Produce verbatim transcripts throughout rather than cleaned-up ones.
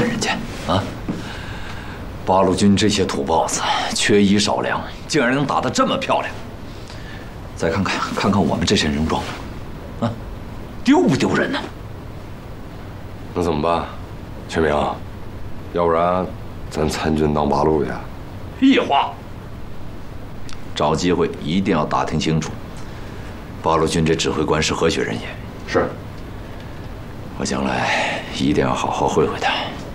问人家啊？八路军这些土包子，缺衣少粮，竟然能打得这么漂亮。再看看看看我们这身戎装，啊，丢不丢人呢？ 那怎么办，全明？要不然咱参军当八路去？ 屁话！找机会一定要打听清楚，八路军这指挥官是何许人也。 是。 我将来一定要好好会会他。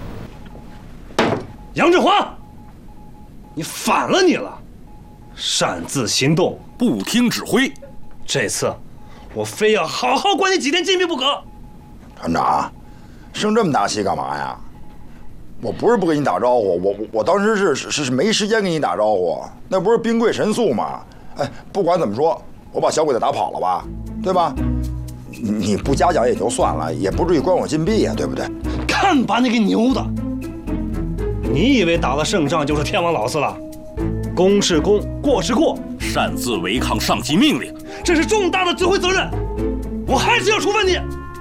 杨志华，你反了你了！擅自行动， 不听指挥。 这次，我非要好好关你几天禁闭不可。 团长，生这么大气干嘛呀？我不是不跟你打招呼，我我我当时是是是没时间跟你打招呼，那不是兵贵神速吗？哎，不管怎么说，我把小鬼子打跑了吧，对吧？你不嘉奖也就算了，也不至于关我禁闭呀，对不对？ 看把你给牛的！你以为打了胜仗就是天王老子了？功是功，过是过， 擅自违抗上级命令， 这是重大的指挥责任，我还是要处分你。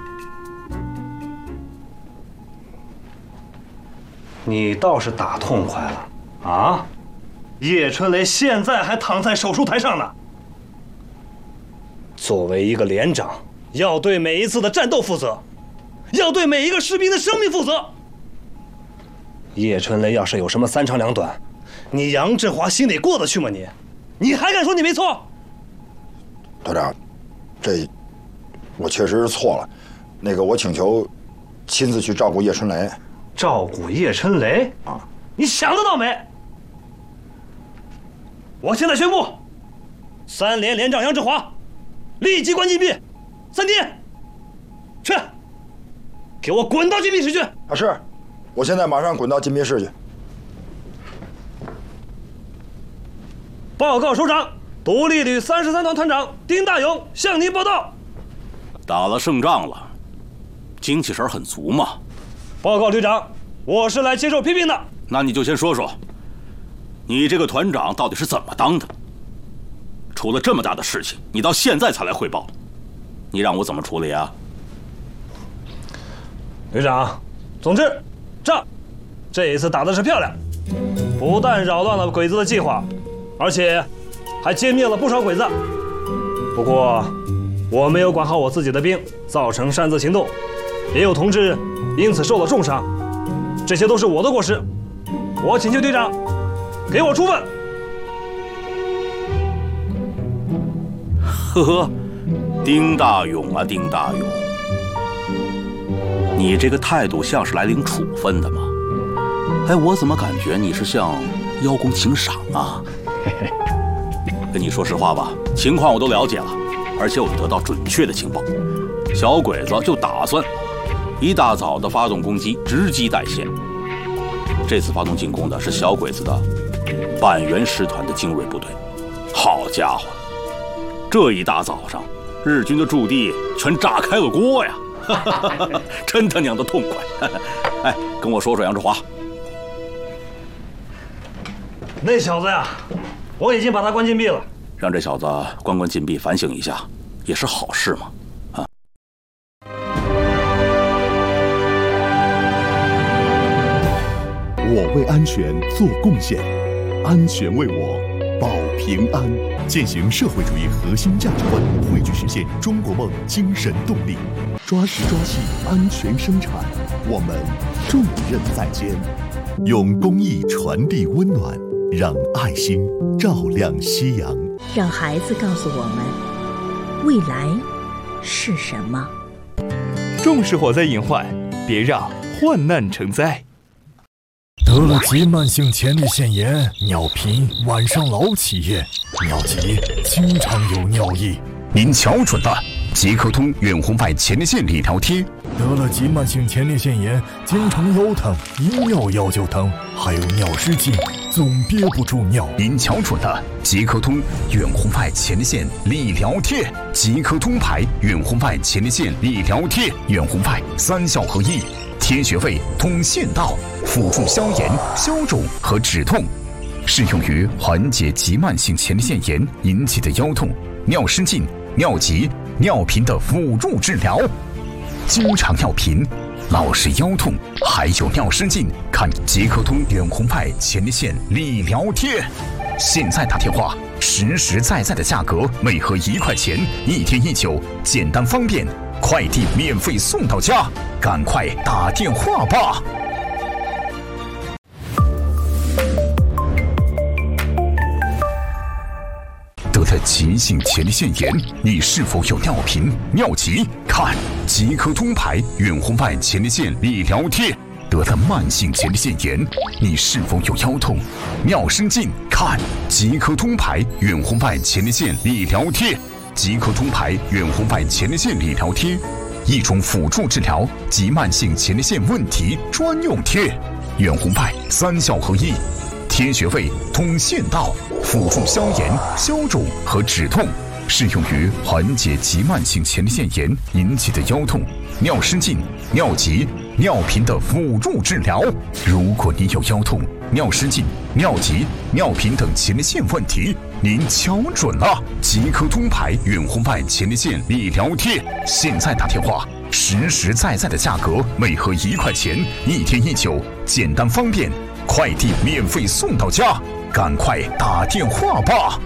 你倒是打痛快了啊！叶春雷现在还躺在手术台上呢。作为一个连长，要对每一次的战斗负责，要对每一个士兵的生命负责。叶春雷要是有什么三长两短，你杨志华心里过得去吗？你，你还敢说你没错？ 团长，这我确实是错了。那个，我请求亲自去照顾叶春雷。 照顾叶春雷啊？你想得到没？我现在宣布，三连连长杨志华立即关禁闭，三天。去，给我滚到禁闭室去！ 啊，是，我现在马上滚到禁闭室去。 报告首长，独立旅三十三团团长丁大勇向您报道。 打了胜仗了，精气神很足嘛。 报告旅长，我是来接受批评的。 那你就先说说，你这个团长到底是怎么当的？出了这么大的事情，你到现在才来汇报，你让我怎么处理啊？ 旅长，总之，仗这一次打的是漂亮，不但扰乱了鬼子的计划，而且还歼灭了不少鬼子。不过，我没有管好我自己的兵，造成擅自行动，也有同志因此受了重伤，这些都是我的过失。我请求队长给我处分。 呵呵，丁大勇啊，丁大勇，你这个态度像是来领处分的吗？哎，我怎么感觉你是向邀功请赏啊？跟你说实话吧，情况我都了解了，而且我得到准确的情报，小鬼子就打算一大早的发动攻击，直击代县。这次发动进攻的是小鬼子的板垣师团的精锐部队。好家伙，这一大早上，日军的驻地全炸开了锅呀！真他娘的痛快！哎，跟我说说杨志华。 那小子呀，我已经把他关禁闭了。 让这小子关关禁闭，反省一下，也是好事嘛。啊！ 我为安全做贡献，安全为我保平安。践行社会主义核心价值观，汇聚实现中国梦精神动力，抓实抓细安全生产，我们重任在肩，用公益传递温暖，让爱心照亮夕阳， 让孩子告诉我们未来是什么。 重视火灾隐患，别让患难成灾。 得了急慢性前列腺炎，尿频，晚上老起夜，尿急，经常有尿意。 您瞧准了，即刻通远红外前列腺理疗贴。 得了急慢性前列腺炎，经常腰疼，一尿药就疼，还有尿失禁，总憋不住尿。 您瞧准了，即刻通远红外前列腺理疗贴。即刻通牌远红外前列腺理疗贴，远红外三效合一。贴穴位通线道，辅助消炎、消肿和止痛，适用于缓解急慢性前列腺炎引起的腰痛、尿失禁、尿急、尿频的辅助治疗。经常尿频， 老是腰痛，还有尿失禁，看捷克通远红外前列腺理疗贴。现在打电话，实实在在的价格，每盒一块钱，一天一九，简单方便，快递免费送到家，赶快打电话吧！得了急性前列腺炎，你是否有尿频、尿急？看捷克通牌远红外前列腺理疗贴。得了慢性前列腺炎，你是否有腰痛、尿失禁？看捷克通牌远红外前列腺理疗贴。捷克通牌远红外前列腺理疗贴，一种辅助治疗及慢性前列腺问题专用贴，远红外三效合一。贴穴位通腺道，辅助消炎、消肿和止痛，适用于缓解急慢性前列腺炎引起的腰痛、尿失禁、尿急、尿频的辅助治疗。如果你有腰痛、尿失禁、尿急、尿频等前列腺问题，您瞧准了，捷克通牌远红外前列腺理疗贴。现在打电话，实实在在的价格，每盒一块钱，一天一九，简单方便，快递免费送到家，赶快打电话吧！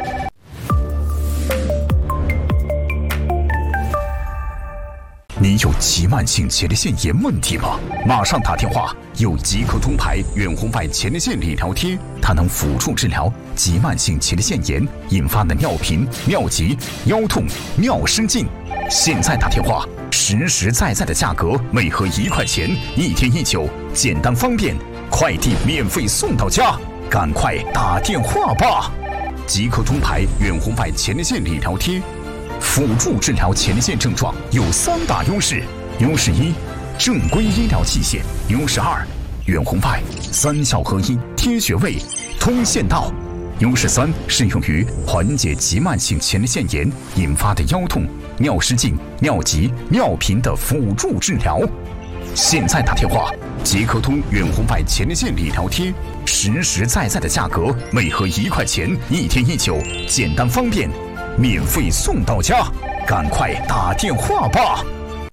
你有急慢性前列腺炎问题吗？马上打电话，有捷克通牌远红外前列腺理疗贴，它能辅助治疗急慢性前列腺炎引发的尿频、尿急、腰痛、尿失禁。现在打电话，实实在在的价格，每盒一块钱，一天一九，简单方便，快递免费送到家，赶快打电话吧！捷克通牌远红外前列腺理疗贴。辅助治疗前列腺症状有三大优势：优势一，正规医疗器械；优势二，远红外三效合一，贴穴位，通腺道；优势三，适用于缓解急慢性前列腺炎引发的腰痛、尿失禁、尿急、尿频的辅助治疗。现在打电话，捷克通远红外前列腺理疗贴，实实在在的价格，每盒一块钱，一天一九，简单方便，免费送到家，赶快打电话吧！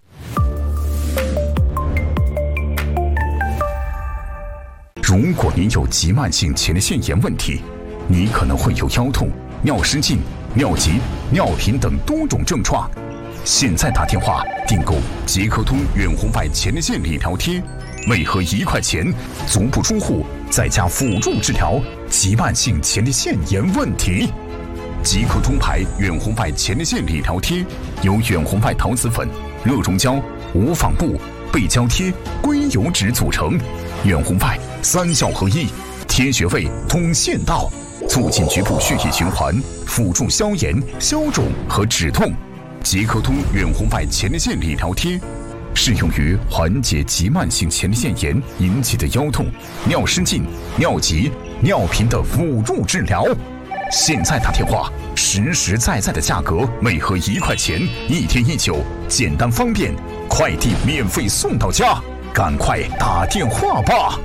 如果您有急慢性前列腺炎问题，你可能会有腰痛、尿失禁、尿急、尿频等多种症状。现在打电话订购捷克通远红外前列腺理疗贴，每盒一块钱，足不出户，在家辅助治疗急慢性前列腺炎问题。捷克通牌远红外前列腺理疗贴由远红外桃子粉、热熔胶、无纺布、背胶贴、硅油脂组成，远红外三效合一，贴穴位通腺道，促进局部血液循环，辅助消炎、消肿和止痛。捷克通远红外前列腺理疗贴适用于缓解急慢性前列腺炎引起的腰痛、尿失禁、尿急、尿频的辅助治疗。现在打电话，实实在在的价格，每盒一块钱，一天一九，简单方便，快递免费送到家，赶快打电话吧！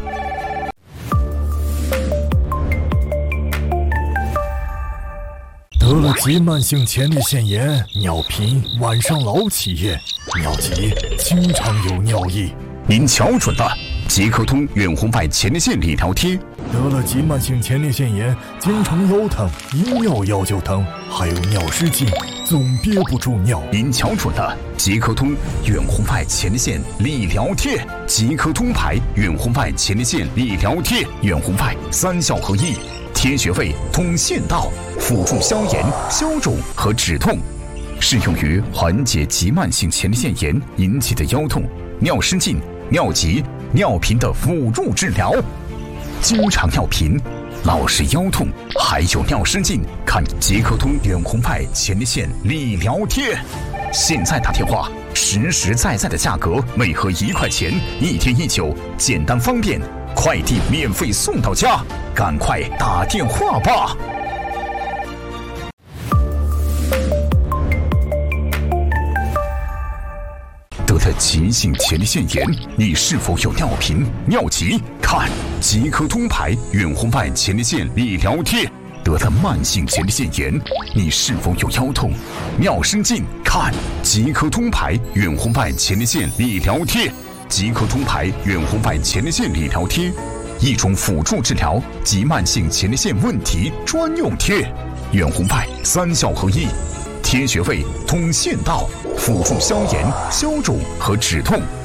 得了急慢性前列腺炎，尿频，晚上老起夜，尿急，经常有尿意。 您瞧准了，捷克通远红外前列腺理疗贴。 得了急慢性前列腺炎，经常腰疼，一尿药就疼，还有尿失禁，总憋不住尿。 您瞧准了，捷克通远红外前列腺理疗贴。捷克通牌远红外前列腺理疗贴，远红外三效合一，贴穴位通腺道，辅助消炎、消肿和止痛，适用于缓解急慢性前列腺炎引起的腰痛、尿失禁、尿急、尿频的辅助治疗。经常尿频、老是腰痛，还有尿失禁，看捷克通远红外前列腺理疗贴。现在打电话，实实在在的价格，每盒一块钱，一天一九，简单方便，快递免费送到家，赶快打电话吧！得了急性前列腺炎，你是否有尿频、尿急？看捷克通牌远红外前列腺理疗贴。得了慢性前列腺炎，你是否有腰痛、尿失禁？看捷克通牌远红外前列腺理疗贴。 即刻通牌远红外前列腺理疗贴，一种辅助治疗及慢性前列腺问题专用贴，远红外三效合一，贴穴位通腺道，辅助消炎、消肿和止痛。